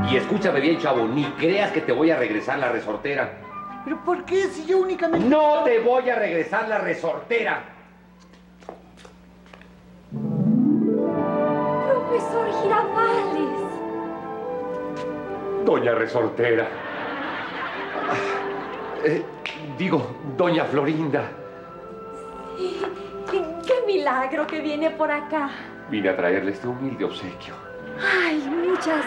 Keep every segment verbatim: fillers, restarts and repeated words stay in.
Y escúchame bien, chavo, ni creas que te voy a regresar la resortera. ¿Pero por qué? Si yo únicamente... ¡No te voy a regresar la resortera! Profesor Girafales. Doña resortera. Eh, digo, doña Florinda. Sí, qué, qué milagro que viene por acá. Vine a traerle este humilde obsequio. Ay, muchas...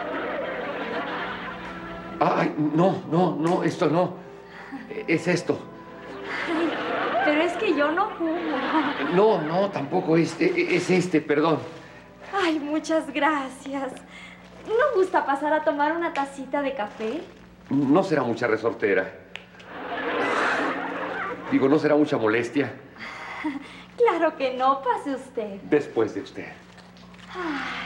Ay, no, no, no, esto no. Es esto. Ay, pero es que yo no fumo. No, no, tampoco este. Es este, perdón. Ay, muchas gracias. ¿No gusta pasar a tomar una tacita de café? No será mucha resortera. Digo, no será mucha molestia. Claro que no, pase usted. Después de usted. Ay.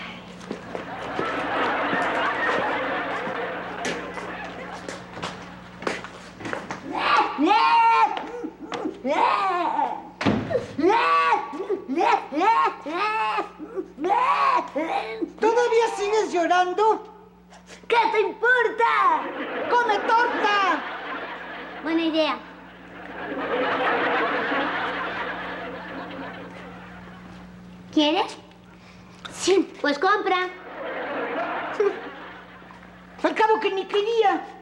¿Todavía sigues llorando? ¿Qué te importa? ¡Come torta! Buena idea. ¿Quieres? Sí. Pues compra. Al cabo que ni quería.